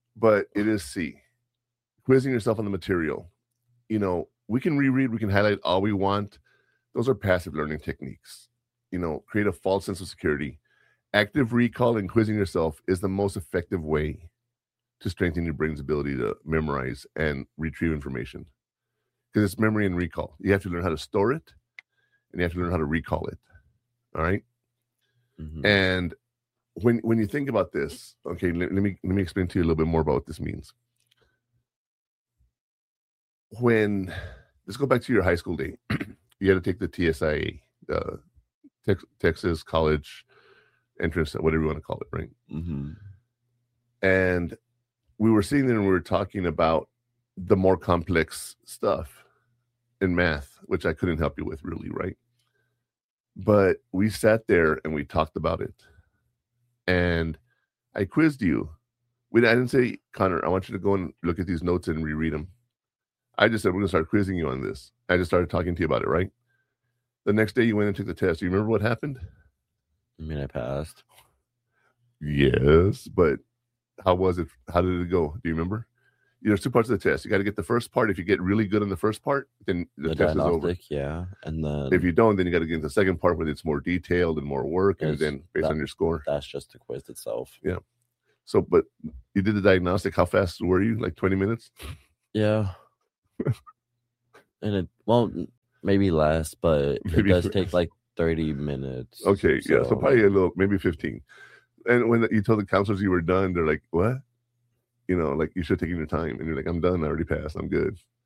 But it is C, quizzing yourself on the material. We can reread, we can highlight all we want. Those are passive learning techniques. Create a false sense of security. Active recall and quizzing yourself is the most effective way to strengthen your brain's ability to memorize and retrieve information. Because it's memory and recall. You have to learn how to store it, and you have to learn how to recall it. All right. Mhm. And when you think about this, okay, let me explain to you a little bit more about what this means. Let's go back to your high school day. You had to take the TSIA, Texas College Entrance, whatever you want to call it, right? Mhm. And we were sitting there and we were talking about the more complex stuff in math, which I couldn't help you with really, right? But we sat there and we talked about it. And I quizzed you. I didn't say, Connor, I want you to go and look at these notes and reread them. I just said, we're going to start quizzing you on this. I just started talking to you about it, right? The next day you went and took the test. Do you remember what happened? I mean, I passed. Yes, but how was it? How did it go? Do you remember? There's two parts of the test. You got to get the first part. If you get really good on the first part, then the test is over. Yeah. And then if you don't, then you got to get the second part where it's more detailed and more work, and then based on your score. That's just the quiz itself. Yeah. So, but you did the diagnostic. How fast were you? Like 20 minutes? Yeah. And maybe less, but it does take like 30 minutes. Okay. So. Yeah. So probably maybe 15. And when you told the counselors you were done, they're like, what? Like, you should have taken your time. And you're like, I'm done. I already passed. I'm good.